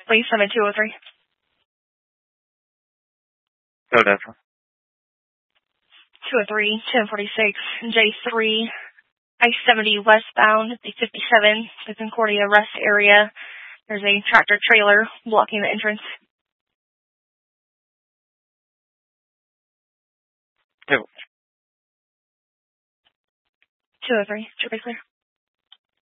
Please, 7203. Go, Desmond. 203, 1046, J3, I-70 westbound, the 57, the Concordia rest area. There's a tractor trailer blocking the entrance. 203, should be clear.